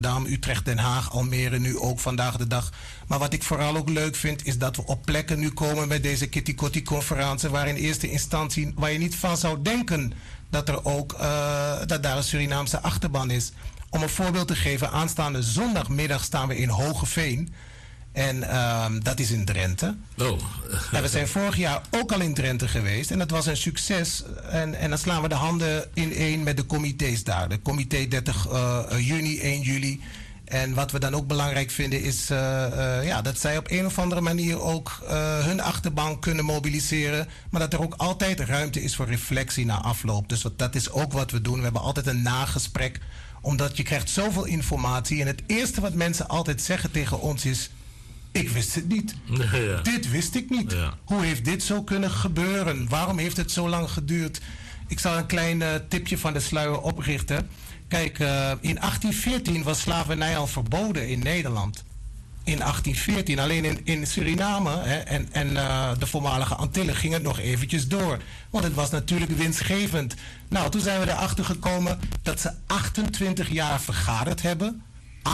Amsterdam, Utrecht, Den Haag, Almere nu ook vandaag de dag. Maar wat ik vooral ook leuk vind, is dat we op plekken nu komen met deze Kitty Kotti conferentie, waar in eerste instantie, waar je niet van zou denken dat er ook dat daar een Surinaamse achterban is. Om een voorbeeld te geven, aanstaande zondagmiddag staan we in Hogeveen. En dat is in Drenthe. Oh. En we zijn vorig jaar ook al in Drenthe geweest. En dat was een succes. En dan slaan we de handen ineen met de comité's daar. De comité 30 juni, 1 juli. En wat we dan ook belangrijk vinden is dat zij op een of andere manier ook hun achterban kunnen mobiliseren. Maar dat er ook altijd ruimte is voor reflectie na afloop. Dus dat is ook wat we doen. We hebben altijd een nagesprek. Omdat je krijgt zoveel informatie. En het eerste wat mensen altijd zeggen tegen ons is: ik wist het niet. Ja. Dit wist ik niet. Ja. Hoe heeft dit zo kunnen gebeuren? Waarom heeft het zo lang geduurd? Ik zal een klein tipje van de sluier oprichten. Kijk, in 1814 was slavernij al verboden in Nederland. In 1814. Alleen in Suriname en de voormalige Antillen ging het nog eventjes door. Want het was natuurlijk winstgevend. Nou, toen zijn we erachter gekomen dat ze 28 jaar vergaderd hebben.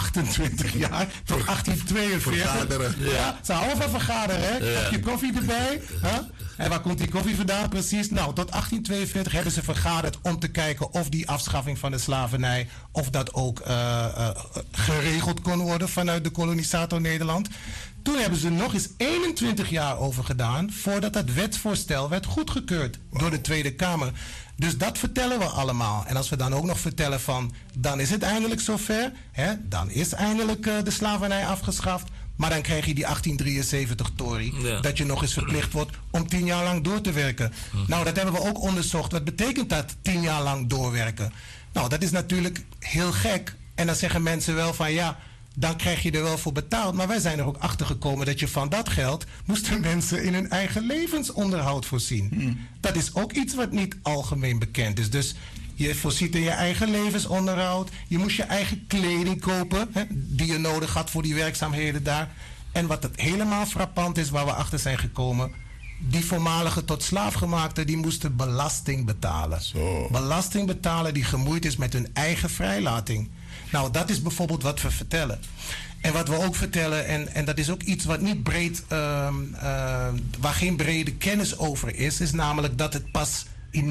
28 jaar, tot 1842. Vergaderen. Ja, ze houden van vergaderen, hè? Ja. Heb je koffie erbij? Huh? En waar komt die koffie vandaan precies? Nou, tot 1842 hebben ze vergaderd om te kijken of die afschaffing van de slavernij, of dat ook geregeld kon worden vanuit de kolonisator Nederland. Toen hebben ze nog eens 21 jaar over gedaan voordat dat wetsvoorstel werd goedgekeurd door de Tweede Kamer. Dus dat vertellen we allemaal. En als we dan ook nog vertellen van, dan is het eindelijk zover. Dan is eindelijk de slavernij afgeschaft. Maar dan krijg je die 1873-tory. Ja. Dat je nog eens verplicht wordt om 10 jaar lang door te werken. Nou, dat hebben we ook onderzocht. Wat betekent dat, 10 jaar lang doorwerken? Nou, dat is natuurlijk heel gek. En dan zeggen mensen wel van, ja, dan krijg je er wel voor betaald. Maar wij zijn er ook achter gekomen dat je van dat geld moesten mensen in hun eigen levensonderhoud voorzien. Dat is ook iets wat niet algemeen bekend is. Dus je voorziet in je eigen levensonderhoud. Je moest je eigen kleding kopen, die je nodig had voor die werkzaamheden daar. En wat het helemaal frappant is, waar we achter zijn gekomen, die voormalige tot slaafgemaakten, die moesten belasting betalen. Zo. Belasting betalen die gemoeid is met hun eigen vrijlating. Nou, dat is bijvoorbeeld wat we vertellen. En wat we ook vertellen, en dat is ook iets wat niet breed, waar geen brede kennis over is namelijk dat het pas in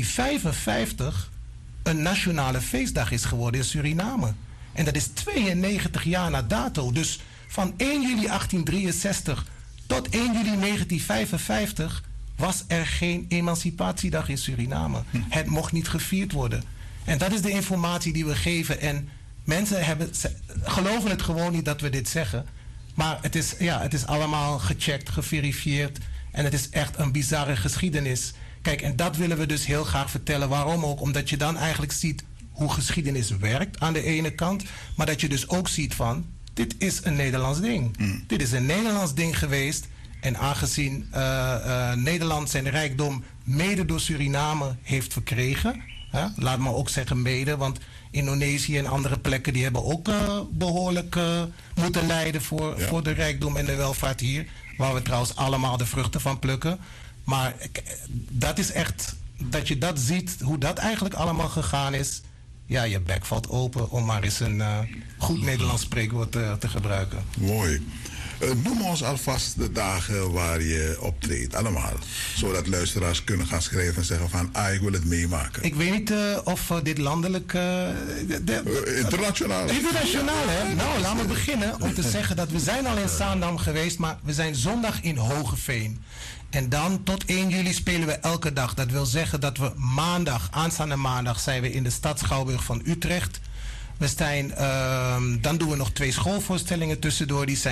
1955 een nationale feestdag is geworden in Suriname. En dat is 92 jaar na dato. Dus van 1 juli 1863 tot 1 juli 1955 was er geen emancipatiedag in Suriname. Het mocht niet gevierd worden. En dat is de informatie die we geven. En mensen geloven het gewoon niet dat we dit zeggen. Maar het is allemaal gecheckt, geverifieerd. En het is echt een bizarre geschiedenis. Kijk, en dat willen we dus heel graag vertellen. Waarom ook? Omdat je dan eigenlijk ziet hoe geschiedenis werkt aan de ene kant. Maar dat je dus ook ziet van, dit is een Nederlands ding. Dit is een Nederlands ding geweest. En aangezien Nederland zijn rijkdom mede door Suriname heeft verkregen. Laat me ook zeggen mede, want Indonesië en andere plekken die hebben ook behoorlijk moeten lijden voor de rijkdom en de welvaart hier. Waar we trouwens allemaal de vruchten van plukken. Maar dat is echt, dat je dat ziet, hoe dat eigenlijk allemaal gegaan is. Ja, je bek valt open om maar eens een goed Nederlands spreekwoord te gebruiken. Mooi. Noem ons alvast de dagen waar je optreedt, allemaal. Zodat luisteraars kunnen gaan schrijven en zeggen van, ik wil het meemaken. Ik weet niet of dit landelijk... internationaal. Internationaal, hè? Nou, laten we beginnen om te zeggen dat we zijn al in Zaandam geweest, maar we zijn zondag in Hogeveen. En dan tot 1 juli spelen we elke dag. Dat wil zeggen dat we aanstaande maandag zijn we in de stad Schouwburg van Utrecht. We zijn, dan doen we nog 2 schoolvoorstellingen tussendoor. Die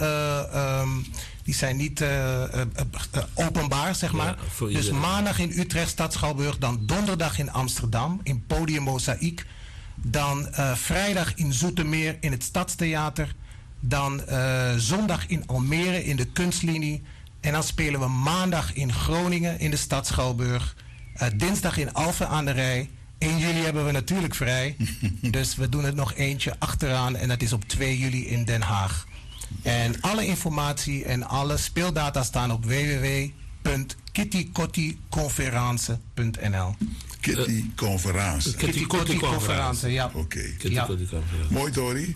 zijn niet openbaar, zeg maar. Ja, dus maandag in Utrecht, Stad Schouwburg. Dan donderdag in Amsterdam, in Podium Mozaïek. Dan vrijdag in Zoetermeer in het Stadstheater. Dan zondag in Almere in de Kunstlinie. En dan spelen we maandag in Groningen in de Stad Schouwburg. Dinsdag in Alphen aan de Rij. 1 juli hebben we natuurlijk vrij. Dus we doen het nog eentje achteraan. En dat is op 2 juli in Den Haag. En alle informatie en alle speeldata staan op www.kittykotticonference.nl. Kitty Conferentie. Kitty Kotti Conferentie, ja. Oké. Kitty Kotti Conferentie. Mooi, Tori.